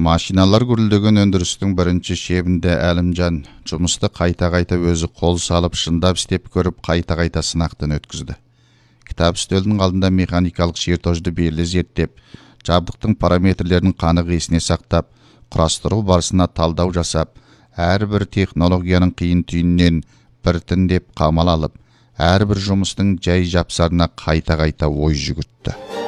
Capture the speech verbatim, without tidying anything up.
Машиналар гүрілдеген өндірістің бірінші шебінде Әлімжан жұмысты қайта-қайта өзі қол салып, шындап істеп көріп, қайта-қайта сынақтан өткізді. Кітап үстелінің алдында механикалық чертожды белгілі зерттеп, жабдықтың параметрлерін қанық есіне сақтап, құрастыру барысына талдау жасап, әрбір технологияның қиын түйіннен біртіндеп қамал алып, әрбір жұмыстың жай жапсарына қайта-қайта ой жүгіртті.